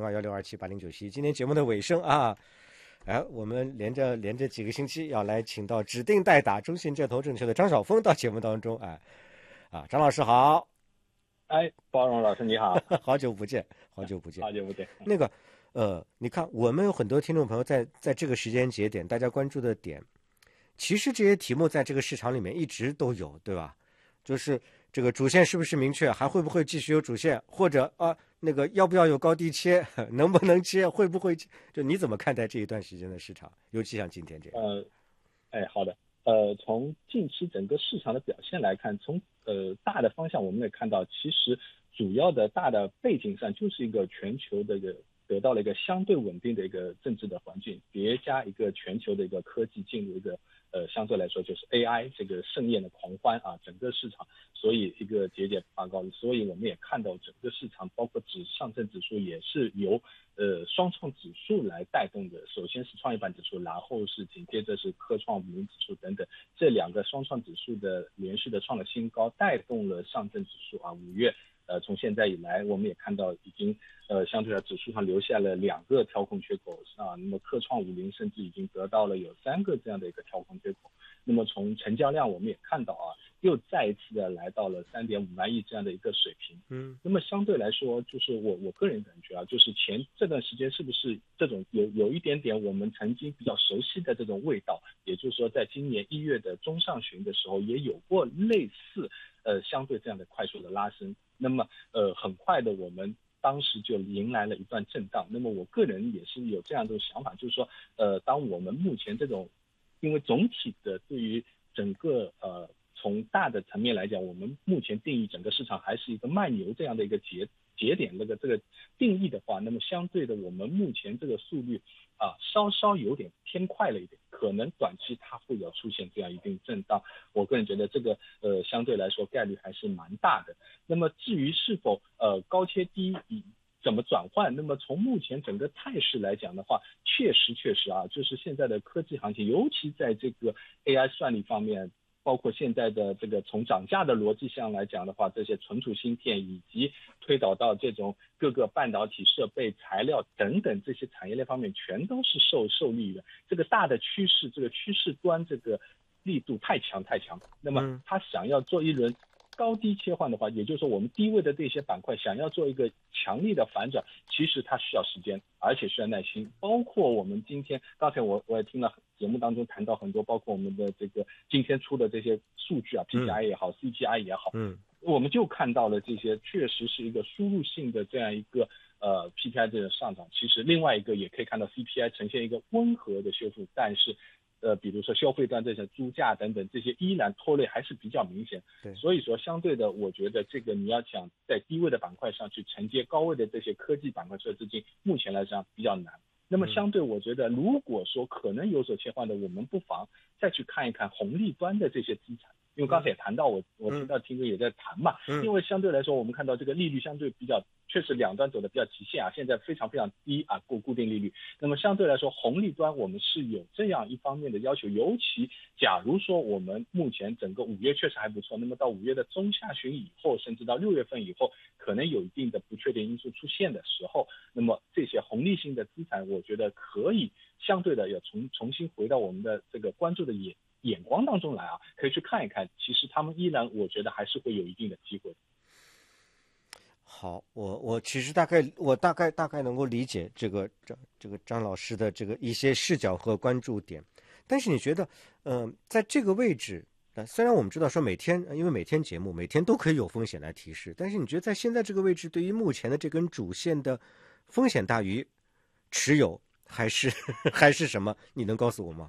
0216278097。今天节目的尾声啊，我们连着几个星期要来请到指定代打中信这头正球的张晓峰到节目当中，张老师好。 包容老师你好。 好久不见。那个你看我们有很多听众朋友在这个时间节点大家关注的点，其实这些题目在这个市场里面一直都有，对吧？就是这个主线是不是明确，还会不会继续有主线，或者那个要不要有高低切，能不能切，会不会，就你怎么看待这一段时间的市场，尤其像今天这样？ 好的。从近期整个市场的表现来看，从大的方向我们也看到，其实主要的大的背景上就是一个全球的一个得到了一个相对稳定的一个政治的环境，叠加一个全球的一个科技进入一个相对来说就是 AI 这个盛宴的狂欢啊，整个市场所以一个节节拔高，所以我们也看到整个市场包括上证指数也是由双创指数来带动的，首先是创业板指数，然后是紧接着是科创50指数等等，这两个双创指数的连续的创了新高，带动了上证指数5月从现在以来我们也看到已经相对来指数上留下了2个调控缺口那么科创50甚至已经得到了有3个这样的一个调控缺口。那么从成交量我们也看到又再一次的来到了3.5万亿这样的一个水平。那么相对来说，就是我个人感觉就是这段时间是不是这种有一点点我们曾经比较熟悉的这种味道，也就是说在今年1月的中上旬的时候也有过类似相对这样的快速的拉升。那么很快的我们当时就迎来了一段震荡。那么我个人也是有这样的想法，就是说当我们目前这种因为总体的对于整个从大的层面来讲，我们目前定义整个市场还是一个慢牛这样的一个节点这个定义的话，那么相对的我们目前这个速率稍稍有点偏快了一点，可能短期它会有出现这样一定震荡。我个人觉得这个相对来说概率还是蛮大的。那么至于是否高切低怎么转换，那么从目前整个态势来讲的话，确实就是现在的科技行情，尤其在这个 AI 算力方面，包括现在的这个从涨价的逻辑上来讲的话，这些存储芯片以及推导到这种各个半导体设备材料等等这些产业链方面，全都是受利的。这个大的趋势，这个趋势端这个力度太强。那么他想要做一轮高低切换的话，也就是说我们低位的这些板块想要做一个强力的反转，其实它需要时间，而且需要耐心。包括我们今天刚才我也听了节目当中谈到很多，包括我们的这个今天出的这些数据PPI 也好CPI 也好，我们就看到了这些确实是一个输入性的这样一个PPI 这个上涨。其实另外一个也可以看到 CPI 呈现一个温和的修复，但是比如说消费端这些租价等等这些依然拖累还是比较明显。所以说相对的我觉得这个你要想在低位的板块上去承接高位的这些科技板块这资金，目前来讲比较难。那么相对我觉得如果说可能有所切换的，我们不妨再去看一看红利端的这些资产。因为刚才也谈到我听到听哥也在谈嘛，因为相对来说我们看到这个利率相对比较确实两端走的比较极限现在非常非常低固定利率。那么相对来说红利端我们是有这样一方面的要求，尤其假如说我们目前整个5月确实还不错，那么到5月的中下旬以后，甚至到6月份以后，可能有一定的不确定因素出现的时候，那么这些红利性的资产我觉得可以相对的要重新回到我们的这个关注的眼光当中来可以去看一看，其实他们依然我觉得还是会有一定的机会。 好，我其实大概能够理解这个张老师的这个一些视角和关注点，但是你觉得在这个位置虽然我们知道说因为每天节目每天都可以有风险来提示，但是你觉得在现在这个位置，对于目前的这根主线的风险大于持有还是什么？你能告诉我吗？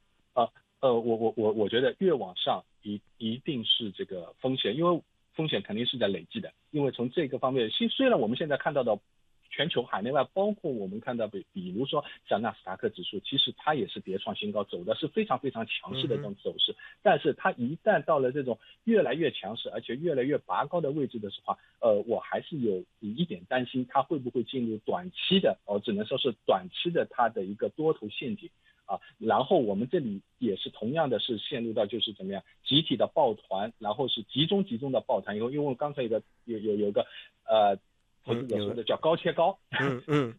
我觉得越往上一定是这个风险，因为风险肯定是在累积的。因为从这个方面，虽然我们现在看到的全球海内外，包括我们看到比如说像纳斯达克指数，其实它也是跌创新高，走的是非常非常强势的这种走势。但是它一旦到了这种越来越强势而且越来越拔高的位置的时候我还是有一点担心它会不会进入短期的只能说是短期的它的一个多头陷阱然后我们这里也是同样的是陷入到就是怎么样集体的抱团，然后是集中的抱团。因为刚才有一个投资者说的叫高切高，